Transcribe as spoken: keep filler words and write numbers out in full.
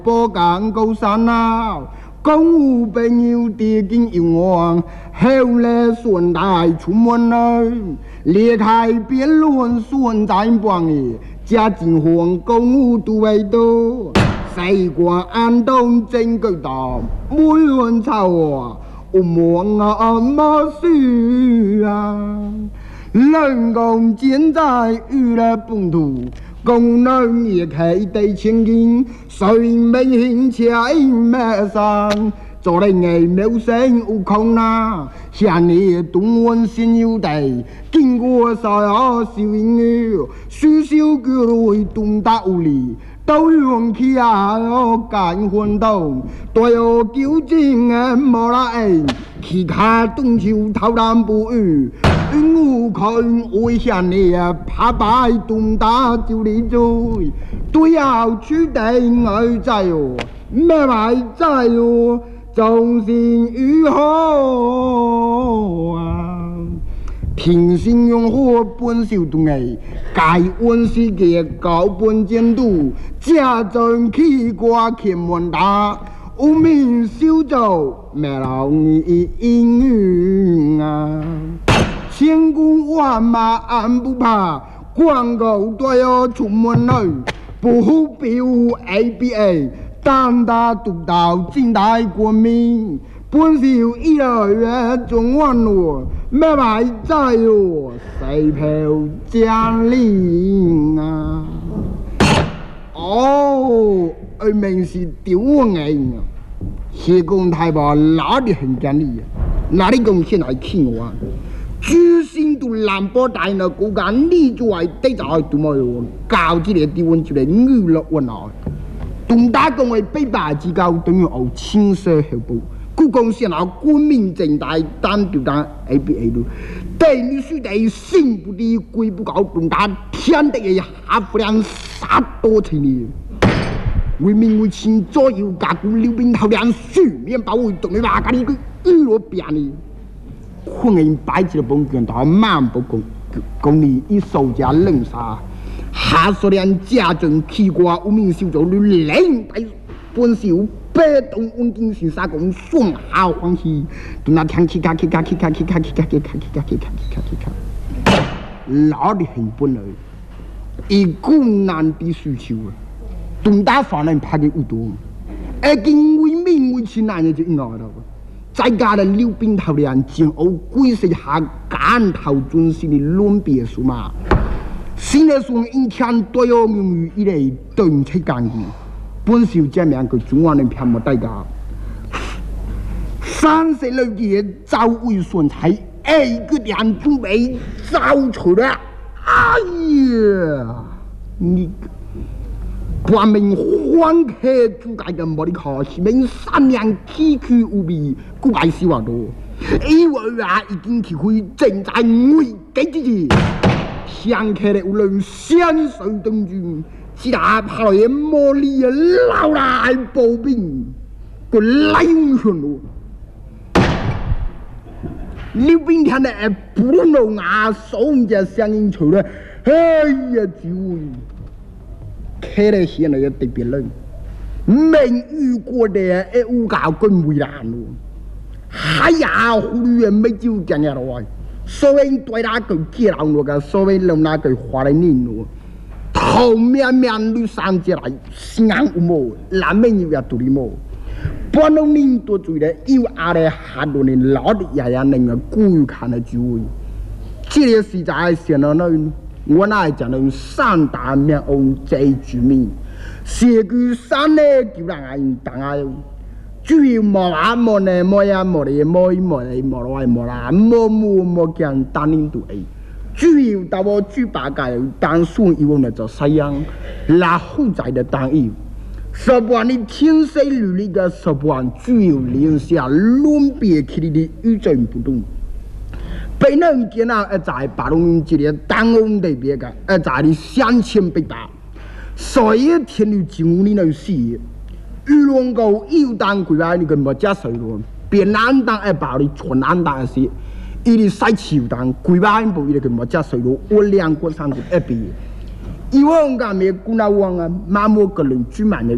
波港高山啊，公有朋友跌进幽暗，后来顺带出门来，裂开辩论顺在帮的，家境黄公有都为多，西关安东真够大，每人吵啊，有梦啊马事啊，人工建在娱乐本土。工人也开得千金，谁没兴趣没上？做人爱谋生有空啊，向你东温新有地，经过啥呀小英语，许小哥来东大屋里，都用起啊干混动，对哦究竟啊冇啦哎，其他东秋偷懒不语。我看我向你啊，怕摆东打就你追，对要取代我在哟，没买在哟，忠心如何啊？平心用火本小东哎，该温世界高本监督，家中起挂天门大，无名小走，没老你英语啊。千军万马俺不怕，广告都要出门来，不比武 A B A， 胆大独到近代国民，本是一来中万路，没买在哟，谁票将领啊？哦，而明是丢我眼啊！谢公太保哪里很讲理啊？哪里贡献来听我？居心都南波大呢，国家你就系得就系多么哟，教之嚟啲温就嚟娱乐温啊！东大公为北霸之交，等于后青色后部，故讲先后官民正大单调单 A B A 咯，对你须得心不低，鬼不高，东大天地嘅下不良杀多情呢。为民为情，左右加固溜冰头两书面保卫，同你话家呢句娱乐变呢。困人摆起了本卷头漫不公，公你一手家冷杀，下所连家中起挂无名小组女领带本是有被动稳定性杀工双好欢喜，都那天气卡气卡气卡气卡气卡气卡气卡气卡气卡气卡，老的很本来，一股难的需求啊，东大法人拍的有多，而今为民为情难也就应该了。在家的溜冰头连前后鬼死下干头准心的乱别墅嘛，新的双一天都要用于一类动车干净，本少这两个中华人偏没代价。三十六节早为顺财，一个两准备早出来，哎呀，你。官民欢客主界嘅冇啲可是明三年崎岖无比，古怪是话多。以为啊已经去开正在危机之时，香客的无论山水东军，只打跑来魔力老来步兵，个来英雄咯。你冰天的不能啊，送只声音出来，哎呀，就。开了些那个特别冷，没遇过的哎，我搞更为难咯。哎呀，忽略没就这样了哇！所谓对那个接老那个，所谓弄那个花来念咯，头面面绿山起来，心安无毛，南面又要独立毛，不能领多嘴的，有阿的哈多年老的爷爷那个故看的就会，这个是在现在那。我那讲的三大面欧最著名，是句三呢叫人爱当啊，主要莫啦莫呢莫呀莫哩莫莫哩莫来莫啦莫莫莫讲单领度诶，主要到我主八界单顺以往的做西洋，那后在的单义，十万的天水履历的十万主要连下乱别起的与众不同。被人见到一在八龙这里当红特别个，一在的三千八百，所以天路进屋里头死，玉龙沟有当规划你个莫加水咯，别难当一包的全难当是，伊的赛球当规划部伊个莫加水咯，我两个三个一比，以往个没古那王啊，马莫个人居满的。